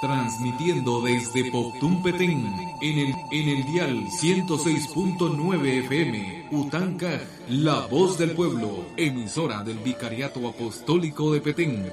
transmitiendo desde Poptún Petén en el dial 106.9 FM, Utancaj, la voz del pueblo, emisora del Vicariato Apostólico de Petén.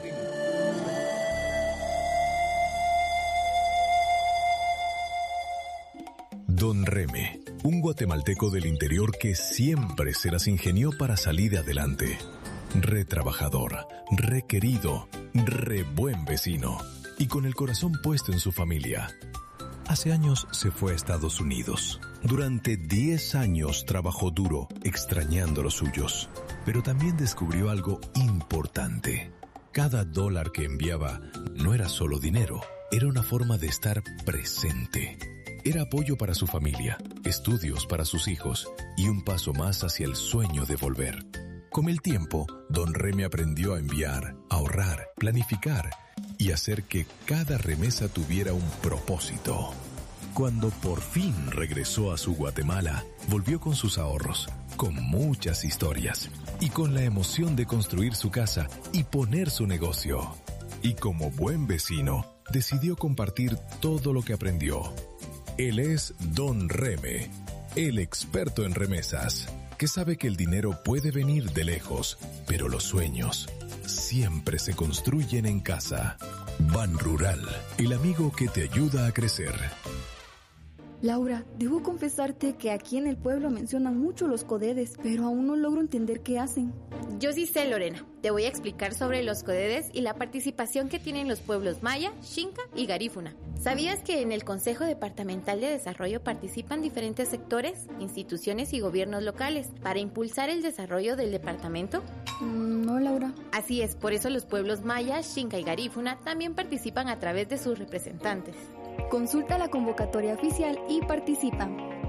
Don Reme, un guatemalteco del interior que siempre se las ingenió para salir adelante. Re trabajador, re querido, re buen vecino y con el corazón puesto en su familia. Hace años se fue a Estados Unidos. Durante 10 años trabajó duro, extrañando los suyos. Pero también descubrió algo importante. Cada dólar que enviaba no era solo dinero, era una forma de estar presente. Era apoyo para su familia, estudios para sus hijos y un paso más hacia el sueño de volver. Con el tiempo, Don Reme aprendió a enviar, ahorrar, planificar y hacer que cada remesa tuviera un propósito. Cuando por fin regresó a su Guatemala, volvió con sus ahorros, con muchas historias y con la emoción de construir su casa y poner su negocio. Y como buen vecino, decidió compartir todo lo que aprendió. Él es Don Reme, el experto en remesas, que sabe que el dinero puede venir de lejos, pero los sueños siempre se construyen en casa. Ban Rural, el amigo que te ayuda a crecer. Laura, debo confesarte que aquí en el pueblo mencionan mucho los codedes, pero aún no logro entender qué hacen. Yo sí sé, Lorena. Te voy a explicar sobre los codedes y la participación que tienen los pueblos Maya, Xinca y Garífuna. ¿Sabías que en el Consejo Departamental de Desarrollo participan diferentes sectores, instituciones y gobiernos locales para impulsar el desarrollo del departamento? No, Laura. Así es, por eso los pueblos Maya, Xinca y Garífuna también participan a través de sus representantes. Consulta la convocatoria oficial y participa.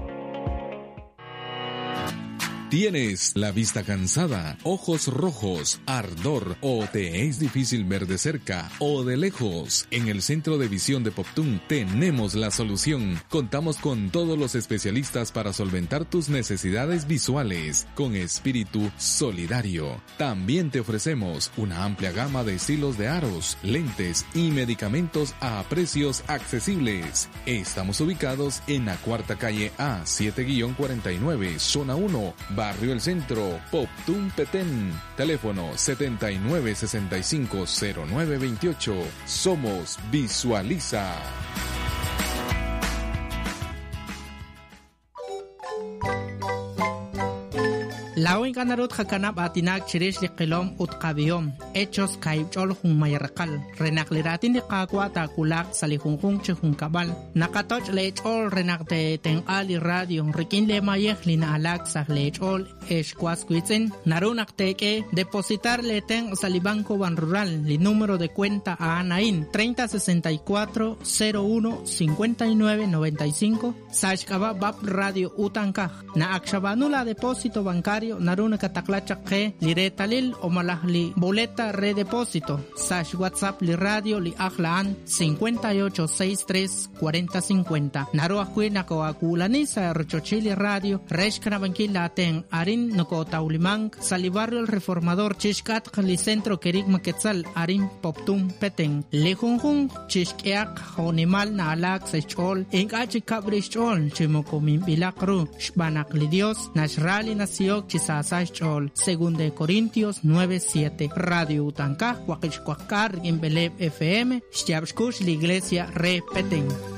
¿Tienes la vista cansada, ojos rojos, ardor o te es difícil ver de cerca o de lejos? En el Centro de Visión de Poptún tenemos la solución. Contamos con todos los especialistas para solventar tus necesidades visuales con espíritu solidario. También te ofrecemos una amplia gama de estilos de aros, lentes y medicamentos a precios accesibles. Estamos ubicados en la cuarta calle A, 7-49, zona 1, Barrio El Centro, Poptún Petén. Teléfono 79650928. Somos Visualiza. Lawin kanarut hakanap atinak chirish di qilom utqabiyom hechos kaibchol jun mayarqal renakliratin di qaqwa takulak salihunjun chihun kabal nakatoch lechol renakte tenqal y radio rikin le mayeh lina alak sah lechol eshkwas kuitzen narunak teke depositar le ten salibanco ban rural li número de cuenta a Anaín 3064 01 59 95 sashkaba bab radio Utancaj na akshabanula depósito bancario naruna kataklachak ke liretalil o malahli boleta redepósito sash WhatsApp li radio li aklaan 5863 4050 naruah kuina ko akulani sa rochochili radio reshkana bankila ten arin noko taulimang salibarrio el reformador chishkat li centro kerik maketzal arin Poptún Petén lejunjun chishkiak honimal na alak sechol enkachi kabrishol chimokomim bilakru shbanak li Dios nashrali nasiok chisasach chol según de Corintios 9:7 Radio Utancaj Huaquichcuacar en Beleb FM Xyabshkush la iglesia Re Petén.